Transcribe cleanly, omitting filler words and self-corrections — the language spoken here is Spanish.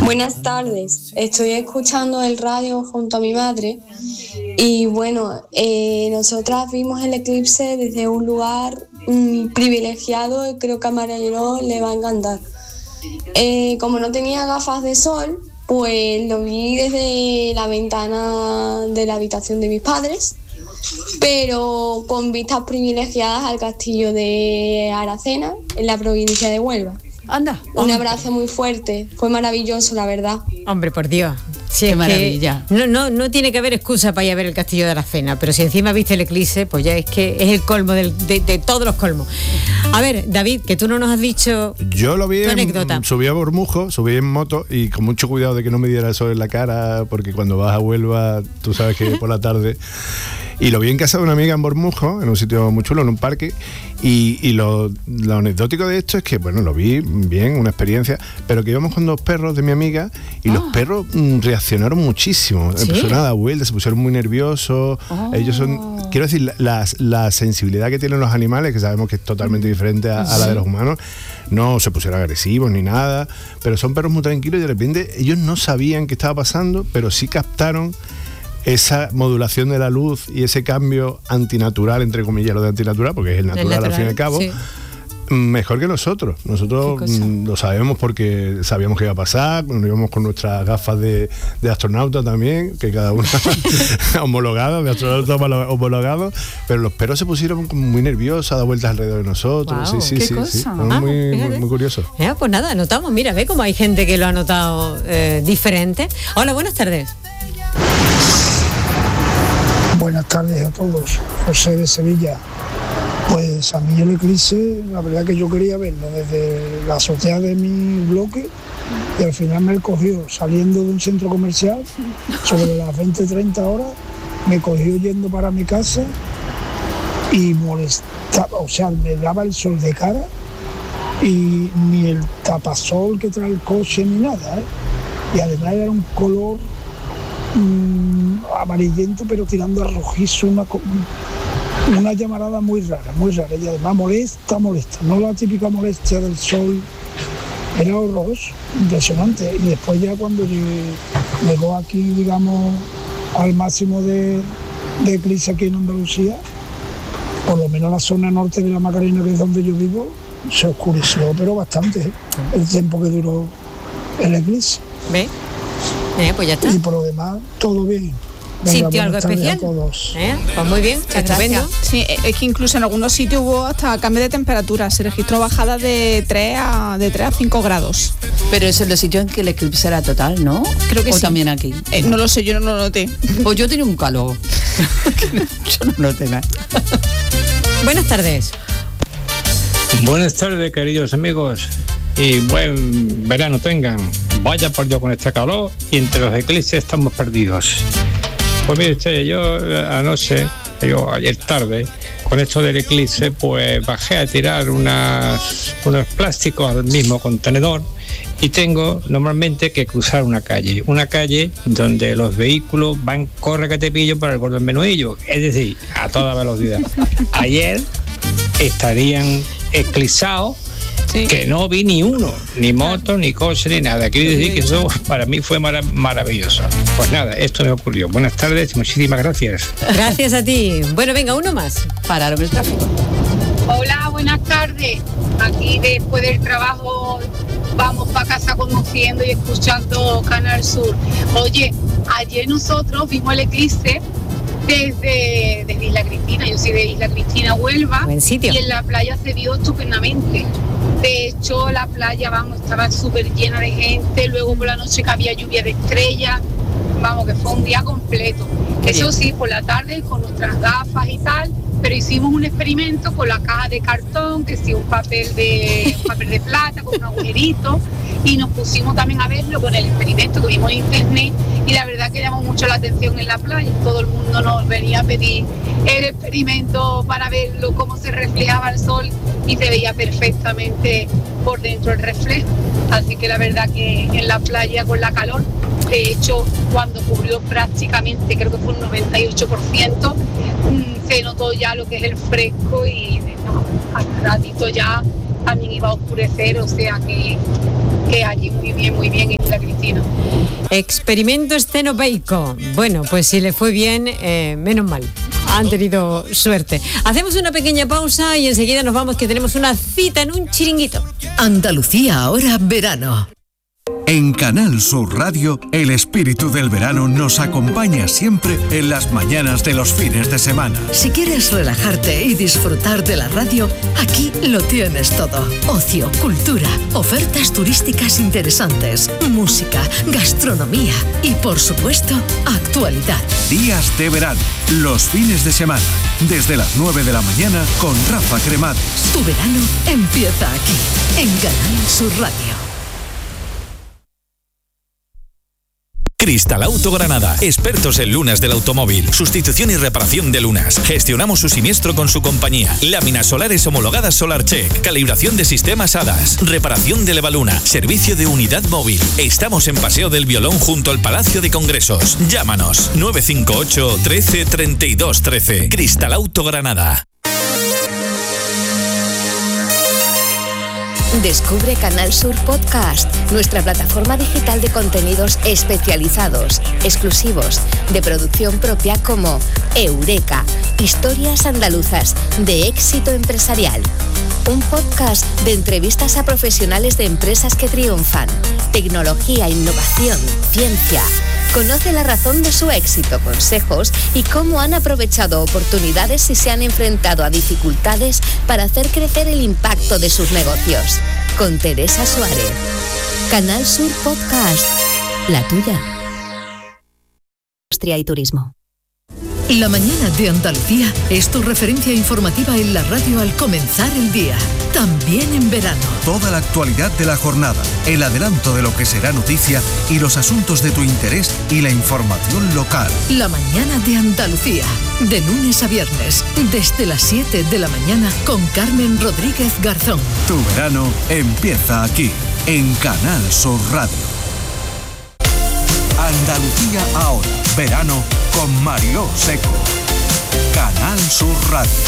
Buenas tardes, estoy escuchando el radio junto a mi madre y bueno, nosotras vimos el eclipse desde un lugar privilegiado y creo que a Mariano le va a encantar. Como no tenía gafas de sol, pues lo vi desde la ventana de la habitación de mis padres, pero con vistas privilegiadas al castillo de Aracena, en la provincia de Huelva. Anda. Un abrazo muy fuerte, fue maravilloso, la verdad. Hombre, por Dios. Sí, qué maravilla. No tiene que haber excusa para ir a ver el castillo de Aracena, pero si encima viste el eclipse, pues ya es que es el colmo de todos los colmos. A ver, David, que tú no nos has dicho. Yo lo vi, anécdota. Subí a Bormujo, subí en moto y con mucho cuidado de que no me diera el sol en la cara, porque cuando vas a Huelva, tú sabes que por la tarde. Y lo vi en casa de una amiga en Bormujo, en un sitio muy chulo, en un parque. Y lo anecdótico de esto es que, bueno, lo vi bien, una experiencia, pero que íbamos con 2 perros de mi amiga y los perros reaccionaron muchísimo. ¿Sí? Empezaron a dar vueltas, se pusieron muy nerviosos. Ellos son, quiero decir, la sensibilidad que tienen los animales, que sabemos que es totalmente diferente a la de los humanos, no se pusieron agresivos ni nada, pero son perros muy tranquilos y de repente ellos no sabían qué estaba pasando, pero sí captaron esa modulación de la luz y ese cambio antinatural, entre comillas, lo de antinatural, porque es el natural al fin y al cabo, sí. Mejor que nosotros. Nosotros lo sabemos porque sabíamos que iba a pasar, nos íbamos con nuestras gafas de astronauta también, que cada una homologada, de astronauta homologado, pero los perros se pusieron muy nerviosos, a dar vueltas alrededor de nosotros. Wow, sí. Muy curioso. Pues nada, anotamos, mira, ve cómo hay gente que lo ha notado diferente. Hola, buenas tardes. Buenas tardes a todos, José de Sevilla. Pues a mí el eclipse, la verdad que yo quería verlo desde la azotea de mi bloque y al final me cogió saliendo de un centro comercial sobre las 20-30 horas, me cogió yendo para mi casa y molestaba, o sea, me daba el sol de cara y ni el tapasol que trae el coche ni nada, ¿eh? Y además era un color amarillento pero tirando a rojizo, una llamarada muy rara y además molesta, no la típica molestia del sol, era horroroso, impresionante. Y después ya cuando llegó aquí, digamos, al máximo de eclipse aquí en Andalucía, por lo menos la zona norte de la Macarena, que es donde yo vivo, se oscureció, pero bastante, ¿eh? El tiempo que duró el eclipse. ¿Ve? Pues ya está. Y por lo demás, todo bien. ¿Sintió algo especial? Pues muy bien, estupendo. Sí, es que incluso en algunos sitios hubo hasta cambio de temperatura, se registró bajada de 3 a 5 grados. Pero eso en los sitios en que el eclipse era total, ¿no? Creo que o sí. También aquí. No lo sé, yo no lo noté. Pues yo tenía un calor. Yo no noté nada. Buenas tardes. Buenas tardes, queridos amigos, y buen verano tengan. Vaya por Dios con este calor y entre los eclipses estamos perdidos. Pues mire usted, yo ayer tarde, con esto del eclipse, pues bajé a tirar unos plásticos al mismo contenedor y tengo normalmente que cruzar una calle donde los vehículos van corre que te pillo para el borde del menudillo, es decir, a toda velocidad. Ayer estarían eclipsados. Sí. Que no vi ni uno, ni moto, ni coche, ni nada. Quiero decir que eso para mí fue maravilloso. Pues nada, esto me ocurrió. Buenas tardes y muchísimas gracias. Gracias a ti. Bueno, venga, uno más. Pararon el tráfico. Hola, buenas tardes. Aquí después del trabajo vamos para casa conduciendo y escuchando Canal Sur. Oye, ayer nosotros vimos el eclipse desde Isla Cristina. Yo soy de Isla Cristina, Huelva. Buen sitio. Y en la playa se vio estupendamente. De hecho, la playa, estaba súper llena de gente. Luego por la noche que había lluvia de estrellas. Que fue un día completo. Qué Eso bien. Sí, por la tarde con nuestras gafas y tal, pero hicimos un experimento con la caja de cartón, que sí, un papel de plata con un agujerito, y nos pusimos también a verlo con el experimento que vimos en internet, y la verdad que llamó mucho la atención en la playa. Todo el mundo nos venía a pedir el experimento para verlo, cómo se reflejaba el sol, y se veía perfectamente por dentro el reflejo. Así que la verdad que en la playa con la calor, de hecho cuando cubrió prácticamente, creo que fue un 98%, se notó ya lo que es el fresco, y al ratito ya también iba a oscurecer, o sea que que allí muy bien, Isla Cristina. Experimento escenopeico. Bueno, pues si le fue bien, menos mal. Han tenido suerte. Hacemos una pequeña pausa y enseguida nos vamos, que tenemos una cita en un chiringuito. Andalucía ahora verano. En Canal Sur Radio, el espíritu del verano nos acompaña siempre en las mañanas de los fines de semana. Si quieres relajarte y disfrutar de la radio, aquí lo tienes todo. Ocio, cultura, ofertas turísticas interesantes, música, gastronomía y, por supuesto, actualidad. Días de verano, los fines de semana, desde las 9 de la mañana con Rafa Cremades. Tu verano empieza aquí, en Canal Sur Radio. Cristalauto Granada, expertos en lunas del automóvil, sustitución y reparación de lunas. Gestionamos su siniestro con su compañía. Láminas solares homologadas SolarCheck, calibración de sistemas HADAS, reparación de levaluna, servicio de unidad móvil. Estamos en Paseo del Violón junto al Palacio de Congresos. Llámanos 958 13 32 13. Cristalauto Granada. Descubre Canal Sur Podcast, nuestra plataforma digital de contenidos especializados, exclusivos, de producción propia como Eureka, historias andaluzas de éxito empresarial. Un podcast de entrevistas a profesionales de empresas que triunfan, tecnología, innovación, ciencia. Conoce la razón de su éxito, consejos y cómo han aprovechado oportunidades y se han enfrentado a dificultades para hacer crecer el impacto de sus negocios. Con Teresa Suárez. Canal Sur Podcast. La tuya. Industria y turismo. La mañana de Andalucía es tu referencia informativa en la radio al comenzar el día, también en verano. Toda la actualidad de la jornada, el adelanto de lo que será noticia y los asuntos de tu interés y la información local. La mañana de Andalucía, de lunes a viernes, desde las 7 de la mañana con Carmen Rodríguez Garzón. Tu verano empieza aquí, en Canal Sur Radio. Andalucía ahora, verano con Mariló Seco. Canal Sur Radio.